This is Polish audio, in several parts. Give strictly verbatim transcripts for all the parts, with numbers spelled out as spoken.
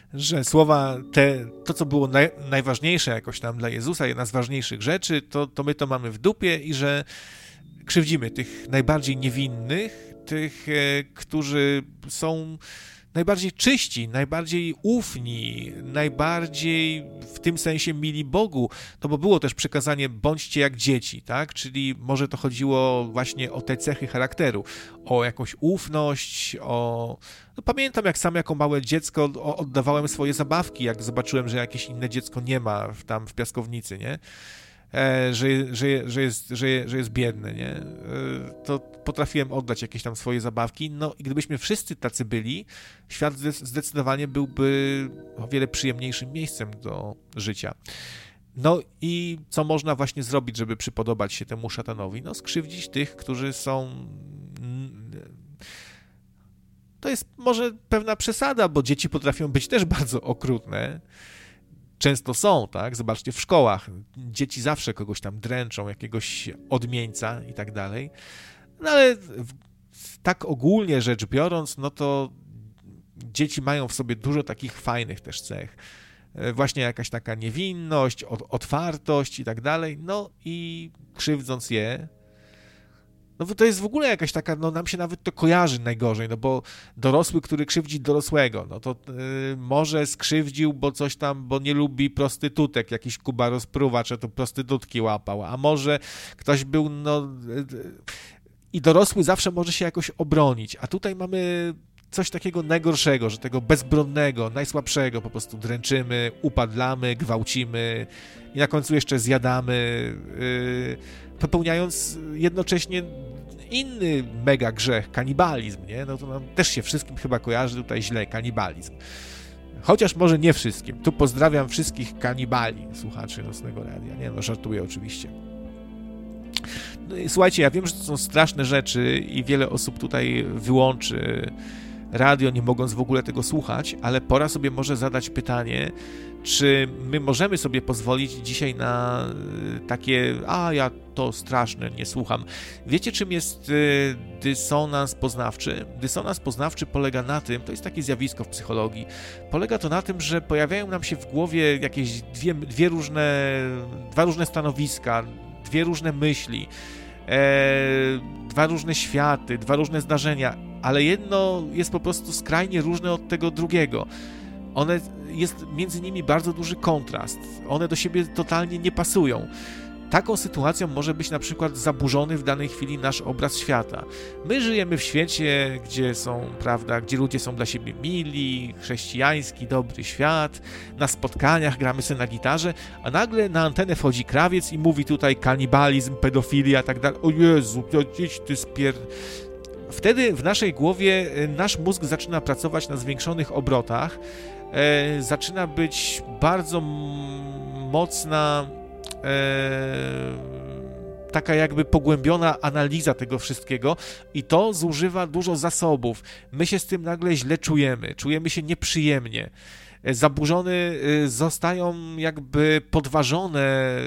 że słowa te, to co było naj, najważniejsze jakoś tam dla Jezusa, jedna z ważniejszych rzeczy, to, to my to mamy w dupie i że krzywdzimy tych najbardziej niewinnych, tych, e, którzy są najbardziej czyści, najbardziej ufni, najbardziej w tym sensie mili Bogu, no bo było też przykazanie bądźcie jak dzieci, tak? Czyli może to chodziło właśnie o te cechy charakteru, o jakąś ufność, o... No pamiętam, jak sam jako małe dziecko oddawałem swoje zabawki, jak zobaczyłem, że jakieś inne dziecko nie ma w, tam w piaskownicy, nie? E, że, że, że, jest, że, że jest biedny, nie? E, to potrafiłem oddać jakieś tam swoje zabawki, no i gdybyśmy wszyscy tacy byli, świat zdecydowanie byłby o wiele przyjemniejszym miejscem do życia. No i co można właśnie zrobić, żeby przypodobać się temu szatanowi? No skrzywdzić tych, którzy są... To jest może pewna przesada, bo dzieci potrafią być też bardzo okrutne. Często są, tak? Zobaczcie, w szkołach dzieci zawsze kogoś tam dręczą, jakiegoś odmieńca i tak dalej. No ale w, tak ogólnie rzecz biorąc, no to dzieci mają w sobie dużo takich fajnych też cech. Właśnie jakaś taka niewinność, od, otwartość i tak dalej. No i krzywdząc je, no bo to jest w ogóle jakaś taka, no nam się nawet to kojarzy najgorzej, no bo dorosły, który krzywdzi dorosłego, no to yy, może skrzywdził, bo coś tam, bo nie lubi prostytutek, jakiś Kuba rozpruwacz, a to prostytutki łapał, a może ktoś był, no yy, i dorosły zawsze może się jakoś obronić, a tutaj mamy coś takiego najgorszego, że tego bezbronnego, najsłabszego po prostu dręczymy, upadlamy, gwałcimy i na końcu jeszcze zjadamy, yy, popełniając jednocześnie inny mega grzech, kanibalizm, nie? No to nam też się wszystkim chyba kojarzy tutaj źle, kanibalizm. Chociaż może nie wszystkim. Tu pozdrawiam wszystkich kanibali, słuchaczy Nocnego Radia. Nie no, żartuję oczywiście. No i słuchajcie, ja wiem, że to są straszne rzeczy i wiele osób tutaj wyłączy radio, nie mogąc w ogóle tego słuchać, ale pora sobie może zadać pytanie, czy my możemy sobie pozwolić dzisiaj na takie, a ja to straszne, nie słucham. Wiecie, czym jest dysonans poznawczy? Dysonans poznawczy polega na tym, to jest takie zjawisko w psychologii, polega to na tym, że pojawiają nam się w głowie jakieś dwie, dwie różne, dwa różne stanowiska, dwie różne myśli, e, dwa różne światy, dwa różne zdarzenia, ale jedno jest po prostu skrajnie różne od tego drugiego. One, jest między nimi bardzo duży kontrast. One do siebie totalnie nie pasują. Taką sytuacją może być na przykład zaburzony w danej chwili nasz obraz świata. My żyjemy w świecie, gdzie są, prawda, gdzie ludzie są dla siebie mili, chrześcijański, dobry świat, na spotkaniach gramy sobie na gitarze, a nagle na antenę wchodzi krawiec i mówi tutaj kanibalizm, pedofilia, tak dalej. O Jezu, to dziś ty spier... Wtedy w naszej głowie nasz mózg zaczyna pracować na zwiększonych obrotach, e, zaczyna być bardzo mocna e, taka jakby pogłębiona analiza tego wszystkiego i to zużywa dużo zasobów. My się z tym nagle źle czujemy, czujemy się nieprzyjemnie. Zaburzone zostają jakby podważone,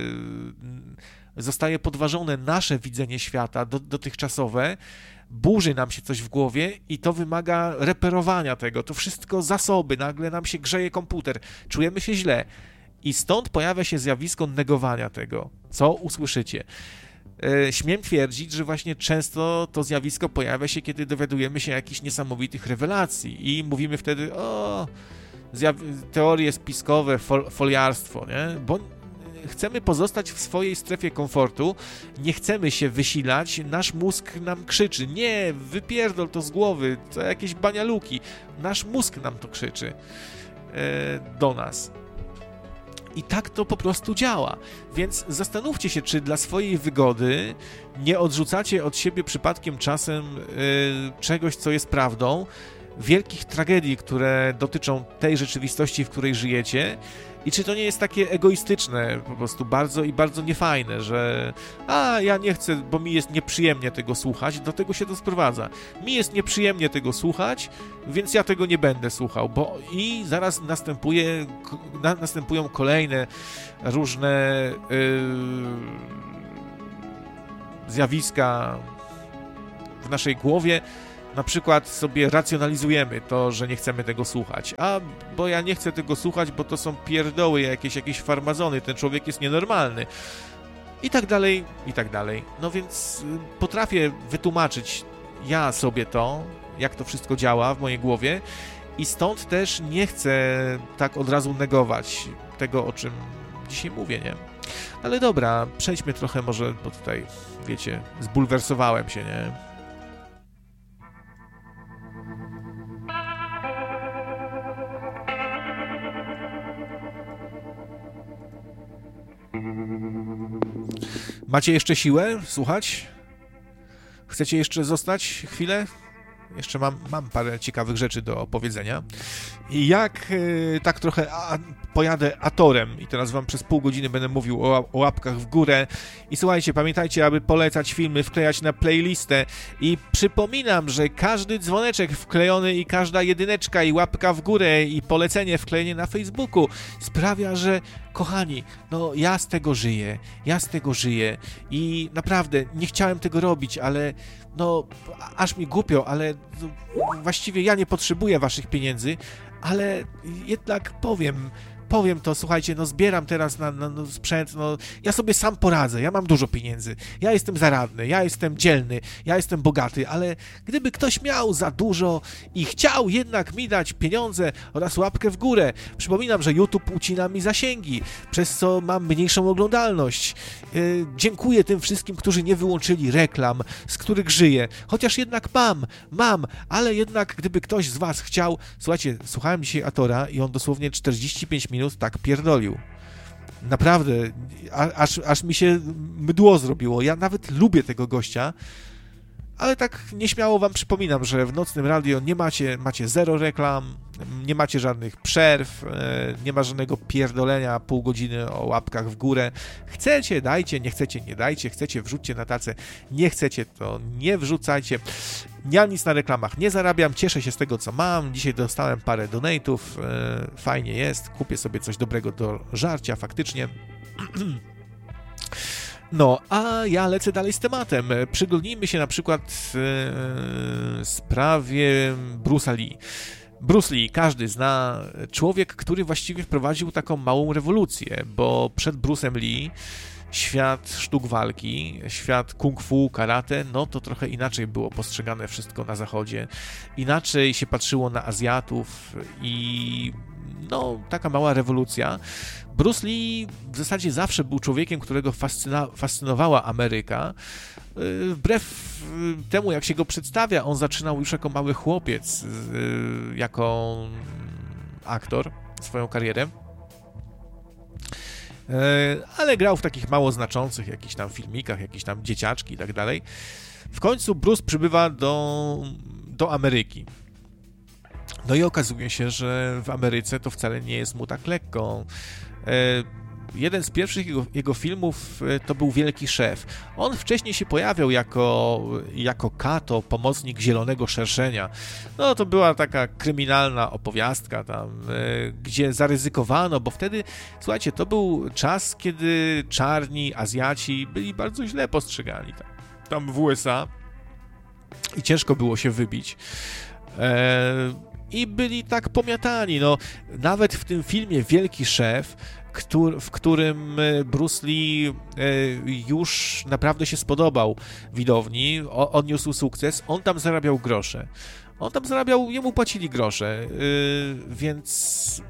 zostaje podważone nasze widzenie świata do, dotychczasowe, burzy nam się coś w głowie i to wymaga reperowania tego, to wszystko zasoby, nagle nam się grzeje komputer, czujemy się źle i stąd pojawia się zjawisko negowania tego, co usłyszycie. Śmiem twierdzić, że właśnie często to zjawisko pojawia się, kiedy dowiadujemy się jakichś niesamowitych rewelacji i mówimy wtedy, o, teorie spiskowe, fol, foliarstwo, nie? Bo chcemy pozostać w swojej strefie komfortu, nie chcemy się wysilać, nasz mózg nam krzyczy, nie, wypierdol to z głowy, to jakieś banialuki, nasz mózg nam to krzyczy e, do nas. I tak to po prostu działa. Więc zastanówcie się, czy dla swojej wygody nie odrzucacie od siebie przypadkiem czasem e, czegoś, co jest prawdą, wielkich tragedii, które dotyczą tej rzeczywistości, w której żyjecie i czy to nie jest takie egoistyczne po prostu bardzo i bardzo niefajne, że a ja nie chcę, bo mi jest nieprzyjemnie tego słuchać, do tego się to sprowadza. Mi jest nieprzyjemnie tego słuchać, więc ja tego nie będę słuchał, bo i zaraz następuje, na, następują kolejne różne yy, zjawiska w naszej głowie, na przykład sobie racjonalizujemy to, że nie chcemy tego słuchać. A, bo ja nie chcę tego słuchać, bo to są pierdoły, jakieś, jakieś farmazony, ten człowiek jest nienormalny. I tak dalej, i tak dalej. No więc potrafię wytłumaczyć ja sobie to, jak to wszystko działa w mojej głowie i stąd też nie chcę tak od razu negować tego, o czym dzisiaj mówię, nie? Ale dobra, przejdźmy trochę może, bo tutaj, wiecie, zbulwersowałem się, nie? Macie jeszcze siłę słuchać? Chcecie jeszcze zostać chwilę? Jeszcze mam, mam parę ciekawych rzeczy do opowiedzenia. I jak yy, tak trochę a, pojadę atorem i teraz wam przez pół godziny będę mówił o, o łapkach w górę. I słuchajcie, pamiętajcie, aby polecać filmy, wklejać na playlistę. I przypominam, że każdy dzwoneczek wklejony i każda jedyneczka i łapka w górę i polecenie, wklejenie na Facebooku sprawia, że kochani, no ja z tego żyję, ja z tego żyję i naprawdę nie chciałem tego robić, ale no aż mi głupio, ale no, właściwie ja nie potrzebuję waszych pieniędzy, ale jednak powiem, powiem to, słuchajcie, no zbieram teraz na, na, na sprzęt, no ja sobie sam poradzę, ja mam dużo pieniędzy, ja jestem zaradny, ja jestem dzielny, ja jestem bogaty, ale gdyby ktoś miał za dużo i chciał jednak mi dać pieniądze oraz łapkę w górę, przypominam, że YouTube ucina mi zasięgi, przez co mam mniejszą oglądalność. Yy, dziękuję tym wszystkim, którzy nie wyłączyli reklam, z których żyję, chociaż jednak mam, mam, ale jednak gdyby ktoś z was chciał, słuchajcie, słuchałem dzisiaj Atora i on dosłownie czterdzieści pięć minut tak pierdolił. Naprawdę, a, aż, aż mi się mdło zrobiło. Ja nawet lubię tego gościa, ale tak nieśmiało wam przypominam, że w Nocnym Radio nie macie, macie zero reklam, nie macie żadnych przerw, nie ma żadnego pierdolenia pół godziny o łapkach w górę. Chcecie, dajcie, nie chcecie, nie dajcie, chcecie, wrzućcie na tacę, nie chcecie, to nie wrzucajcie. Ja nic na reklamach nie zarabiam, cieszę się z tego, co mam. Dzisiaj dostałem parę donate'ów, fajnie jest, kupię sobie coś dobrego do żarcia, faktycznie. No, a ja lecę dalej z tematem. Przyglądnijmy się na przykład yy, sprawie Bruce'a Lee. Bruce Lee, każdy zna, człowiek, który właściwie wprowadził taką małą rewolucję, bo przed Bruce'em Lee świat sztuk walki, świat kung fu, karate, no to trochę inaczej było postrzegane wszystko na zachodzie. Inaczej się patrzyło na Azjatów i no, taka mała rewolucja. Bruce Lee w zasadzie zawsze był człowiekiem, którego fascyna- fascynowała Ameryka. Wbrew temu, jak się go przedstawia, on zaczynał już jako mały chłopiec, jako aktor, swoją karierę. Ale grał w takich mało znaczących jakichś tam filmikach, jakieś tam dzieciaczki i tak dalej. W końcu Bruce przybywa do, do Ameryki. No i okazuje się, że w Ameryce to wcale nie jest mu tak lekko. Jeden z pierwszych jego, jego filmów to był Wielki Szef. On wcześniej się pojawiał jako, jako Kato, pomocnik Zielonego Szerszenia. No to była taka kryminalna opowiastka tam, gdzie zaryzykowano, bo wtedy, słuchajcie, to był czas, kiedy czarni Azjaci byli bardzo źle postrzegani tam, tam w U S A i ciężko było się wybić. Eee, I byli tak pomiatani. No, nawet w tym filmie Wielki Szef, Któr, w którym Bruce Lee już naprawdę się spodobał widowni, odniósł sukces, on tam zarabiał grosze. On tam zarabiał, jemu płacili grosze, więc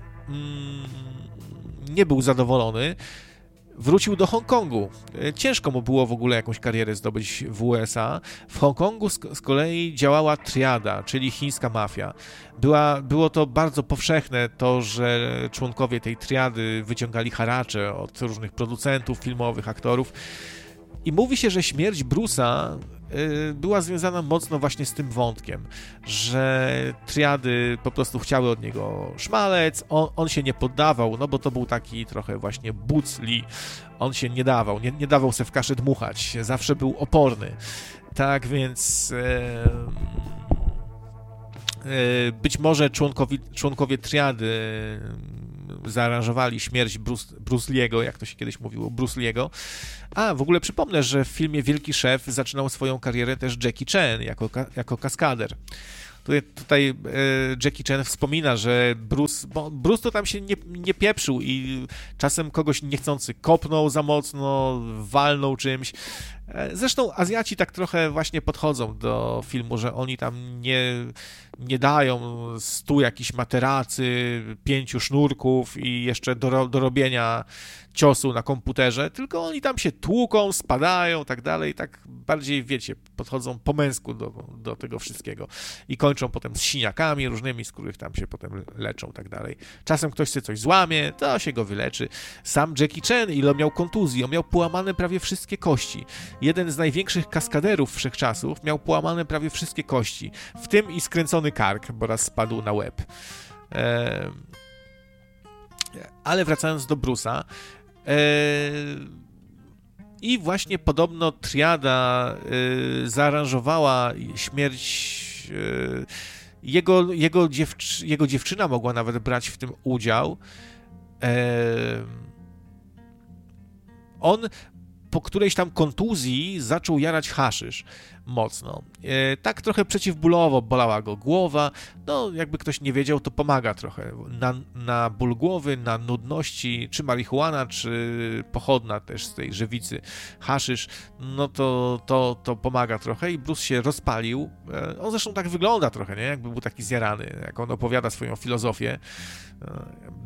nie był zadowolony. Wrócił do Hongkongu. Ciężko mu było w ogóle jakąś karierę zdobyć w U S A. W Hongkongu z, z kolei działała triada, czyli chińska mafia. Była, było to bardzo powszechne to, że członkowie tej triady wyciągali haracze od różnych producentów filmowych, aktorów. I mówi się, że śmierć Bruce'a y, była związana mocno właśnie z tym wątkiem, że triady po prostu chciały od niego szmalec, on, on się nie poddawał, no bo to był taki trochę właśnie Bruce Lee. On się nie dawał, nie, nie dawał se w kaszę dmuchać, zawsze był oporny. Tak więc... Y, y, być może członkowi, członkowie triady zaaranżowali śmierć Bruce, Bruce Lee'ego, jak to się kiedyś mówiło, Bruce Lee'ego. A, w ogóle przypomnę, że w filmie Wielki Szef zaczynał swoją karierę też Jackie Chan jako, jako kaskader. Tutaj, tutaj Jackie Chan wspomina, że Bruce, bo Bruce to tam się nie, nie pieprzył i czasem kogoś niechcący kopnął za mocno, walnął czymś. Zresztą Azjaci tak trochę właśnie podchodzą do filmu, że oni tam nie, nie dają stu jakichś materacy, pięciu sznurków i jeszcze do, do robienia ciosu na komputerze, tylko oni tam się tłuką, spadają, tak dalej, tak bardziej, wiecie, podchodzą po męsku do, do tego wszystkiego i kończą potem z siniakami różnymi, z których tam się potem leczą, tak dalej. Czasem ktoś sobie coś złamie, to się go wyleczy. Sam Jackie Chan, ile miał kontuzji, on miał połamane prawie wszystkie kości. Jeden z największych kaskaderów wszechczasów miał połamane prawie wszystkie kości, w tym i skręcony kark, bo raz spadł na łeb. Eee... Ale wracając do Bruce'a, i właśnie podobno triada zaaranżowała śmierć. Jego, jego, dziewczy, jego dziewczyna mogła nawet brać w tym udział. On po którejś tam kontuzji zaczął jarać haszysz mocno. E, tak trochę przeciwbólowo bolała go głowa. No, jakby ktoś nie wiedział, to pomaga trochę. Na, na ból głowy, na nudności, czy marihuana, czy pochodna też z tej żywicy haszysz, no to, to, to pomaga trochę i Bruce się rozpalił. E, on zresztą tak wygląda trochę, nie? Jakby był taki zjarany, jak on opowiada swoją filozofię.